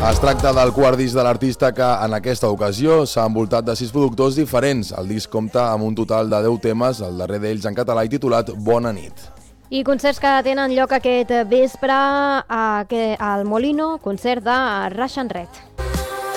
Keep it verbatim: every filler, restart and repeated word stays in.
Es tracta del quart disc de l'artista que en aquesta ocasió s'ha envoltat de sis productors diferents. El disc compta amb un total de deu temes, el darrer d'ells en català i titulat Bona nit. I concerts que tenen lloc aquest vespre al Molino, concert de Russian Red.